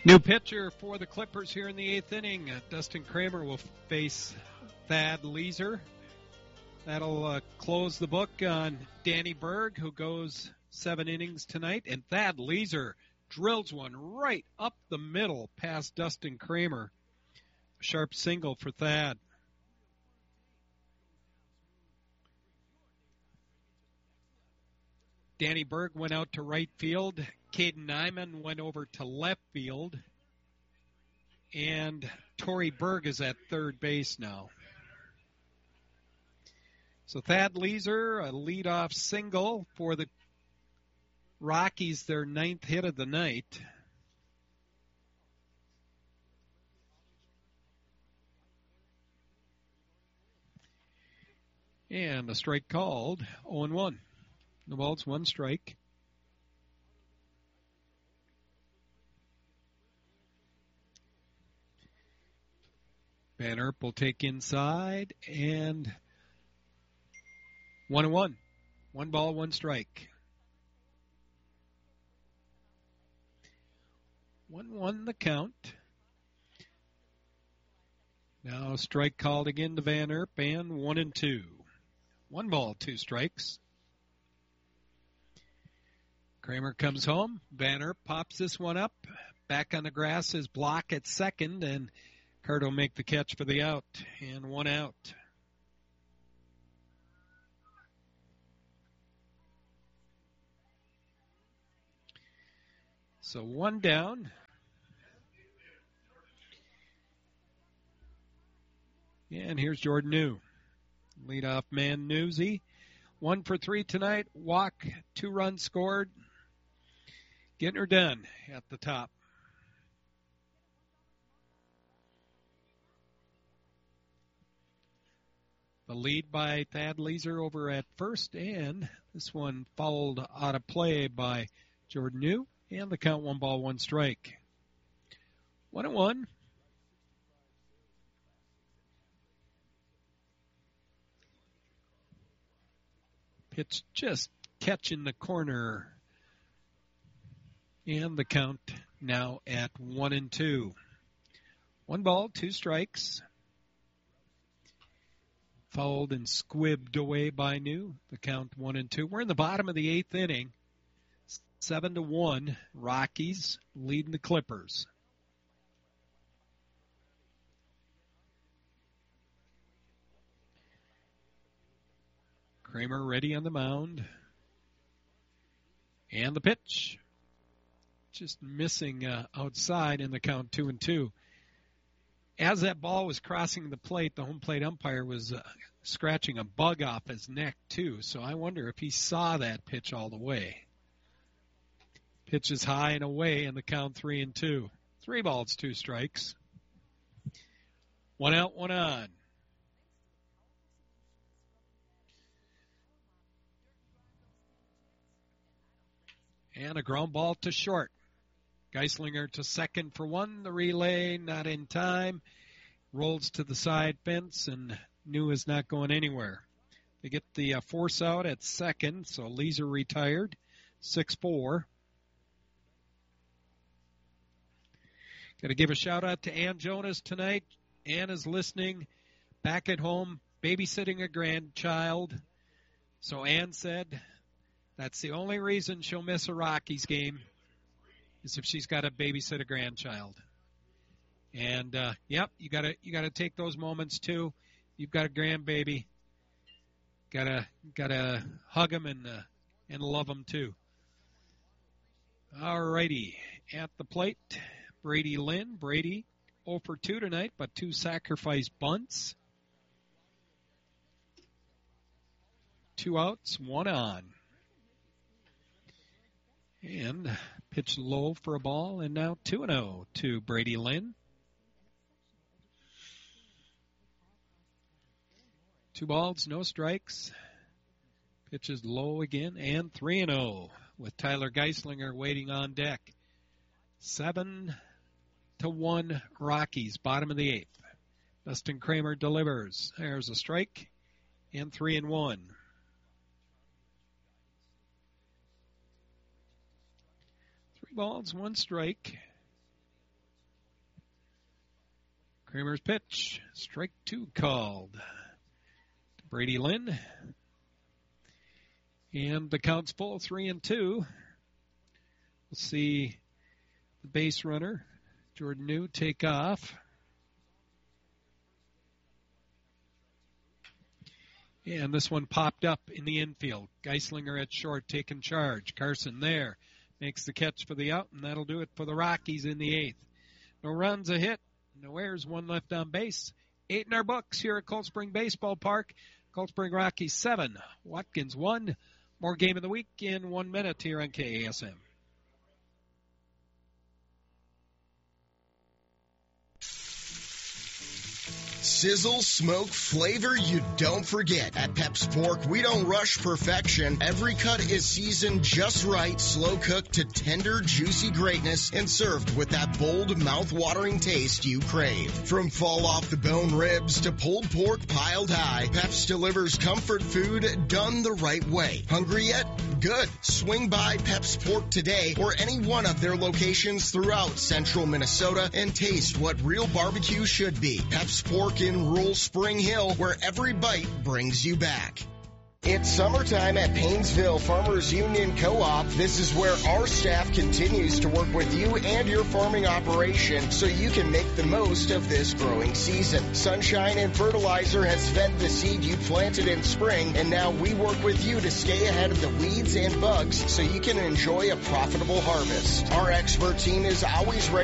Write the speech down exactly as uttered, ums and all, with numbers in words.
New pitcher for the Clippers here in the eighth inning. Uh, Dustin Kramer will face Thad Leeser. That'll uh, close the book on Danny Berg, who goes seven innings tonight. And Thad Leeser drills one right up the middle past Dustin Kramer. Sharp single for Thad. Danny Berg went out to right field. Caden Nyman went over to left field. And Torrey Berg is at third base now. So Thad Leeser, a leadoff single for the Rockies, their ninth hit of the night. And a strike called, oh and one. The ball's one strike. Van Erp will take inside, and one and one. One ball, one strike. One one the count. Now a strike called again to Van Erp, and one and two. One ball, two strikes. Kramer comes home. Van Erp pops this one up. Back on the grass is Block at second, and Kurt will make the catch for the out, and one out. So one down. And here's Jordan New. Leadoff man Newsy. One for three tonight. Walk, two runs scored. Getting her done at the top. The lead by Thad Leeser over at first, and this one fouled out of play by Jordan New, and the count one ball, one strike. One and one. Pitch just catching the corner. And the count now at one and two. One ball, two strikes. Fouled and squibbed away by New. The count one and two. We're in the bottom of the eighth inning. Seven to one. Rockies leading the Clippers. Kramer ready on the mound. And the pitch. Just missing uh, outside in the count two and two. As that ball was crossing the plate, the home plate umpire was uh, scratching a bug off his neck too. So I wonder if he saw that pitch all the way. Pitch is high and away in the count three and two. Three balls, two strikes. One out, one on. And a ground ball to short. Geislinger to second for one. The relay not in time. Rolls to the side fence, and New is not going anywhere. They get the uh, force out at second, so Leeser retired. six four. Got to give a shout-out to Ann Jonas tonight. Ann is listening back at home, babysitting a grandchild. So Ann said that's the only reason she'll miss a Rockies game is if she's got to babysit a grandchild. And uh, yep, you gotta you gotta take those moments too. You've got a grandbaby, gotta gotta hug them and uh, and love them too. All righty, at the plate, Brady Lynn. Brady oh for two tonight, but two sacrifice bunts. Two outs, one on. And pitched low for a ball, and now two and oh to Brady Lynn. Two balls, no strikes. Pitches low again, and three and oh with Tyler Geislinger waiting on deck. Seven to one Rockies, bottom of the eighth. Dustin Kramer delivers. There's a strike, and three and one. Balls, one strike. Kramer's pitch. Strike two called. Brady Lynn. And the count's full, three and two. We'll see the base runner, Jordan New, take off. And this one popped up in the infield. Geislinger at short, taking charge. Carson there. Makes the catch for the out, and that'll do it for the Rockies in the eighth. No runs, a hit. No errors, one left on base. Eight in our books here at Cold Spring Baseball Park. Cold Spring Rockies seven, Watkins one. More game of the week in one minute here on K A S M. Sizzle, smoke, flavor you don't forget. At Pep's Pork, we don't rush perfection. Every cut is seasoned just right, slow cooked to tender, juicy greatness, and served with that bold, mouth-watering taste you crave. From fall-off-the-bone ribs to pulled pork piled high, Pep's delivers comfort food done the right way. Hungry yet? Good. Swing by Pep's Pork today or any one of their locations throughout central Minnesota and taste what real barbecue should be. Pep's Pork in rural Spring Hill, where every bite brings you back. It's summertime at Painesville Farmers Union Co-op. This is where our staff continues to work with you and your farming operation so you can make the most of this growing season. Sunshine and fertilizer has fed the seed you planted in spring, and now we work with you to stay ahead of the weeds and bugs so you can enjoy a profitable harvest. Our expert team is always ready